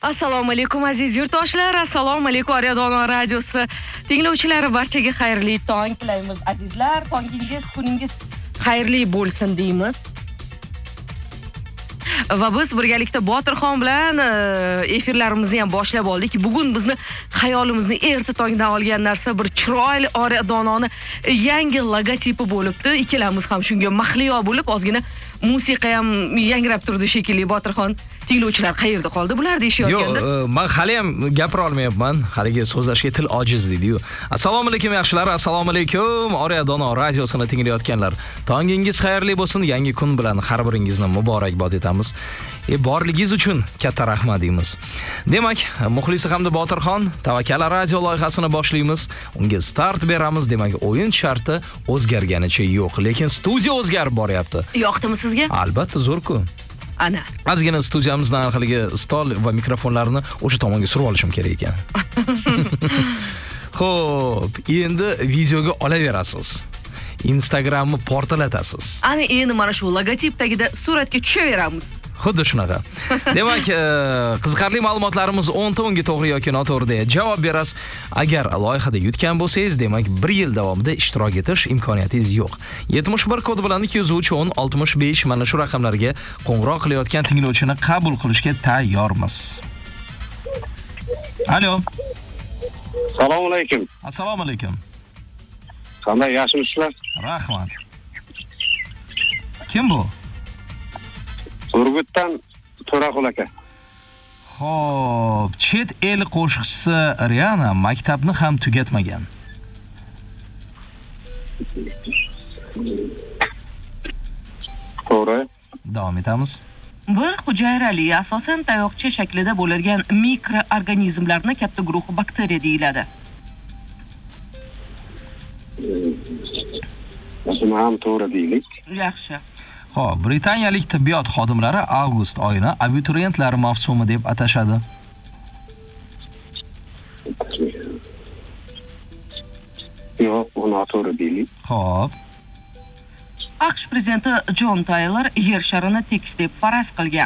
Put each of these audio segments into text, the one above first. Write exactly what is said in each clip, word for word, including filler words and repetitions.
Assalomu alaykum aziz yurtdoshlar, assalomu alaykum Oryadona radiosi tinglovchilari, barchaga xayrli tong tilaymiz azizlar. Tongingiz, kuningiz xayrli bo'lsin deymiz. Va biz birgalikda Botirxon bilan efirlarimizni ham boshlab oldik. Bugun bizni xayolimizni erta tongdan olgan narsa bir chiroyli Oryadonani yangi logotipi bo'libdi. Ikkalamiz ham shunga mahliyo bo'lib, ozgina musiqa ham yangrab turdi shekilli. Botirxon, tinglovchilar qayerda qoldi? Bular deyishayotgandir. Yo'q, men hali ham gapira olmayapman. Haligi so'zlashga til ojiz deydi-yu. Assalomu alaykum yaxshilar, assalomu alaykum Oryadona radiosini tinglayotganlar. Tongingiz xayrli bo'lsin. Yangi kun bilan har biringizni muborakbod etamiz. E borligingiz uchun katta rahmat deymiz. Demak, muxlisi hamda Botirxon Tavakkal radio loyihasini boshlaymiz. Unga start beramiz. Demak, o'yin sharti o'zgarganicha yo'q, lekin studiya o'zgarib boryapti. Yoqdimi sizga? Albatta, zo'r-ku. Ana. Ozgina studiyamizdan haligi stol va mikrofonlarni o'sha tomonga surib olishim kerak ekan. Xo'p, endi videoga olaverasiz. Instagramni portlatasiz. Ana endi mana shu logotip tagida suratga tushaveramiz. Xuddi shunaqa. Demak, qiziqarli ma'lumotlarimiz o'n ta o'nga to'g'ri yoki noto'g'ri deb javob berasiz. Agar loyihada yutgan bo'lsangiz, demak bir yil davomida ishtirok etish imkoniyatingiz yo'q. yetmish bir kod bilan ikki yuz uch o'n oltmish besh mana shu raqamlarga qo'ng'iroq qilayotgan tinglovchini qabul qilishga tayyormiz. Alo. Assalomu alaykum. Assalomu alaykum. Qanday, yaxshimisizlar? Rahmat. Kim bu? Urgutdan To'raqul aka. Xo'p, chet el qo'shiqchisi Rihanna maktabni ham tugatmagan. To'g'ri. Davom etamiz. Bir hujayrali, asosan tayoqcha shaklida bo'ladigan mikroorganizmlarning katta guruhi bakteriya deyiladi. Buni ham to'g'ri deylik. Yaxshi. Xo'p, britaniyalik tibbiyot xodimlari avgust oyini abituriyentlar mavsumi deb atashadi. Yo'q, bu noto'g'ri deylik. Xo'p, AQSh prezidenti Jon Taylor yer sharini tekis deb faraz qilgan.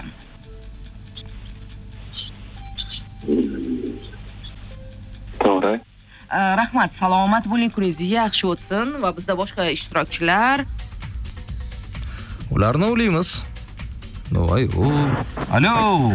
To'g'ri. Rahmat, salomat bo'ling, kuningiz yaxshi o'tsin va bizda boshqa ishtirokchilar. ularni o'ylaymiz. Voy, o. Alo.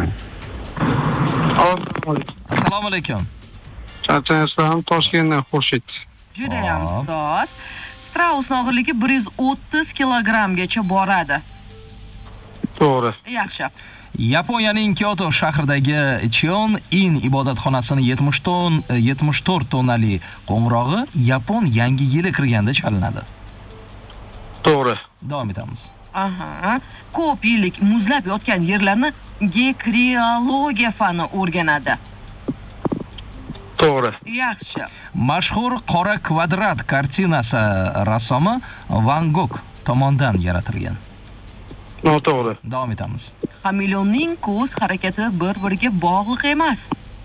Assalomu alaykum. Chaqchaqdan Toshkentdan Xurshid. Juda ham soz. Strausning og'irligi bir yuz o'ttiz kilogrammgacha boradi. To'g'ri. Yaxshi. Yaponiyaning Kyoto shahridagi Cheon-in ibodatxonasini yetmish to'rt tonnali qo'ng'irog'i Yapon yangi yili kirganda chalinadi. To'g'ri. Davom etamiz. Aha. Ko'p yillik muzlab yotgan yerlarni geokriologiya fani o'rganadi. To'g'ri. Yaxshi. Mashhur qora kvadrat kartinasi rassomi Van Gogh tomonidan yaratilgan. Noto'g'ri. Davom etamiz. Xameleonning ko'z harakati bir-biriga bog'liq emas.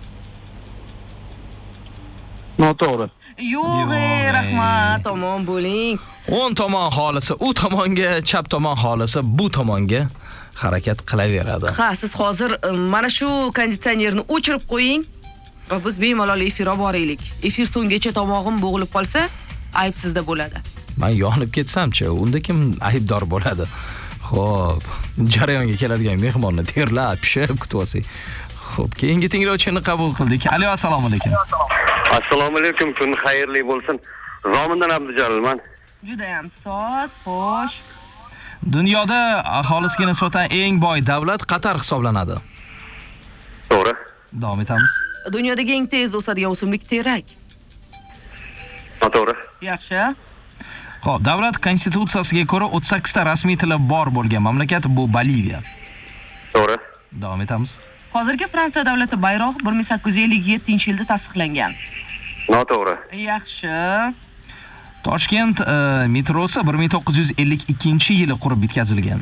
Noto'g'ri. Yo'q, rahmat, tomon bo'ling. o'ng tomon xolisi u tomonga, chap tomon xolisi bu tomonga harakat qilaveradi. Ha, siz hozir mana shu konditsionerni o'chirib qo'ying va biz bemalol efir olib boraylik. Efir so'nggacha tomog'im bo'g'ilib qolsa, ayb sizda bo'ladi. Men yonib ketsam-chi, unda kim aybdor bo'ladi? Xo'p, jarayonga keladigan mehmonni terlab, pishib kutib olsak. Xo'p, keyingi tinglovchini qabul qildik. Alo, assalomu alaykum. Assalomu alaykum, kun xayrli bo'lsin. Zomindan Abdujalilman. Juda ham soz, xo'sh. Dunyoda aholisiga nisbatan eng boy davlat Qatar hisoblanadi. To'g'ri. Davom etamiz. Dunyodagi eng tez o'sadigan o'simlik terak. Noto'g'ri. Yaxshi. Xo'p, davlat konstitutsiyasiga ko'ra o'ttiz sakkiz ta rasmiy tili bor bo'lgan mamlakat bu Boliviya. To'g'ri. Davom etamiz. Hozirgi Fransiya davlati bayrog'i bir ming sakkiz yuz ellik yettinchi yilda tasdiqlangan. Noto'g'ri. Yaxshi. Toshkent uh, metrosi bir ming to'qqiz yuz ellik ikkinchi yili qurib bitkazilgan.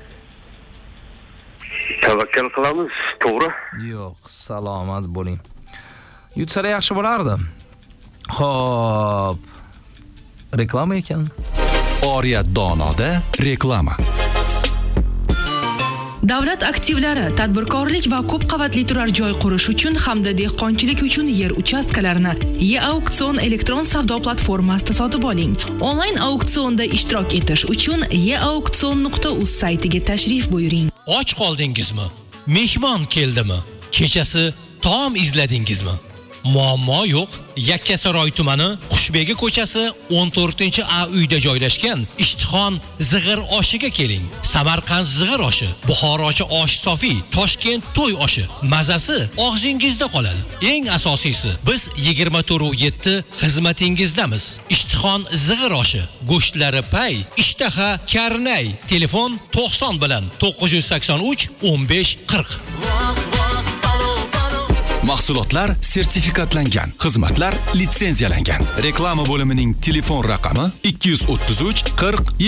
Tavakkal qilamiz, to'g'ri. Yo'q, salomat bo'ling. Yutsalar yaxshi bo'lardi. Xo'p. Reklama ekan. Oryadonada reklama. Davlat aktivlari, tadbirkorlik va ko'p qavatli turar joy qurish uchun hamda dehqonchilik uchun yer uchastkalarini E-Auksion elektron savdo platformasida sotib oling. Onlayn auksionda ishtirok etish uchun e auksion nuqta uz saytiga tashrif buyuring. Och qoldingizmi? Mehmon keldimi? Kechasi taom izladingizmi? Muammo yo'q. Yakkasaroy tumani Qushbegi ko'chasi o'n to'rtinchi A uyda joylashgan Ishtixon zig'ir oshiga keling. Samarqand zig'ir oshi, Buxorochi osh sofi, Toshkent to'y oshi. Mazasi og'zingizda qoladi. Eng asosiysi, biz yigirma to'rt yetti xizmatingizdamiz. Ishtixon zig'ir oshi, go'shtlari pay, ishtaha karnay. Telefon to'qson bilan to'qqiz yuz sakson uch o'n besh qirq. Mahsulotlar sertifikatlangan, xizmatlar litsenziyalangan. Reklama bo'limining telefon raqami ikki yuz o'ttiz uch qirq